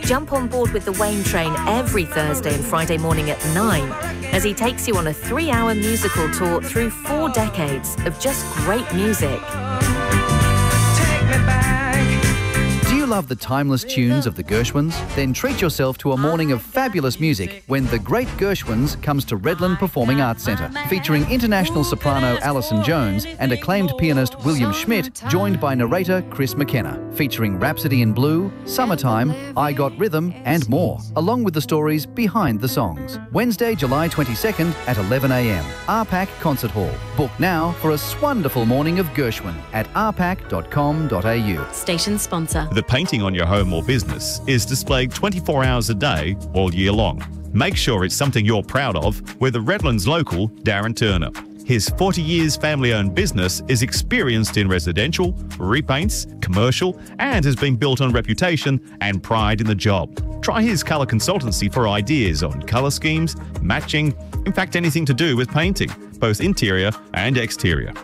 Jump on board with the Wayne Train every Thursday and Friday morning at 9 as he takes you on a 3-hour musical tour through 4 decades of just great music. Do you love the timeless tunes of the Gershwins? Then treat yourself to a morning of fabulous music when The Great Gershwins comes to Redland Performing Arts Centre, featuring international soprano Alison Jones and acclaimed pianist William Schmidt, joined by narrator Chris McKenna, featuring Rhapsody in Blue, Summertime, I Got Rhythm and more, along with the stories behind the songs. Wednesday, July 22nd at 11 a.m. RPAC Concert Hall. Book now for a swonderful morning of Gershwin at rpac.com.au. Station sponsor. The painting on your home or business is displayed 24 hours a day, all year long. Make sure it's something you're proud of with the Redlands local Darren Turner. His 40 years family-owned business is experienced in residential, repaints, commercial, and has been built on reputation and pride in the job. Try his colour consultancy for ideas on colour schemes, matching, in fact anything to do with painting, both interior and exterior.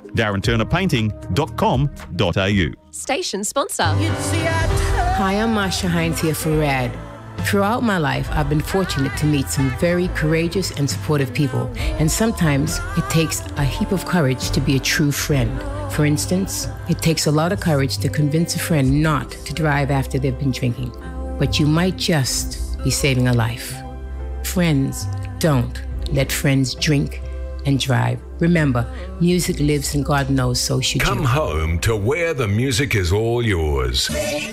DarrenTurnerPainting.com.au. Station sponsor. Hi, I'm Marsha Hines here for RAD. Throughout my life, I've been fortunate to meet some very courageous and supportive people, and sometimes it takes a heap of courage to be a true friend. For instance, it takes a lot of courage to convince a friend not to drive after they've been drinking, but you might just be saving a life. Friends, don't let friends drink and drive. Remember, music lives and God knows so should you. Come home to where the music is all yours.